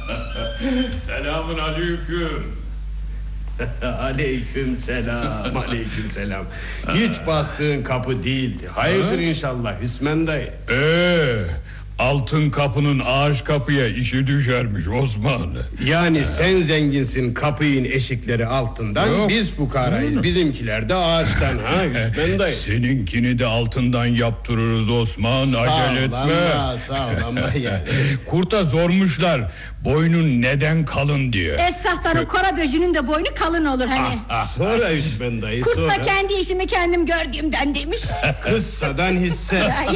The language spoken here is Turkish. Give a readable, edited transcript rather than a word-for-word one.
Selamun aleyküm. Aleyküm selam, aleyküm selam. Hiç bastığın kapı değildi. Hayırdır inşallah Hüsmen dayı. Altın kapının ağaç kapıya işi düşermiş Osman. Yani sen zenginsin, kapının eşikleri altından. Yok. Biz fukarayız, bizimkiler de ağaçtan ha Hüsmen dayı. Seninkini de altından yaptırırız Osman. Acele etme. Sağlam yani. Kurta sormuşlar boynun neden kalın diye. Esahtanın kora böcünün de boynu kalın olur hani. Sonra Hüsmen dayı, Kurt da sonra. kendi işimi kendim gördüğümden demiş. Kıssadan hisse.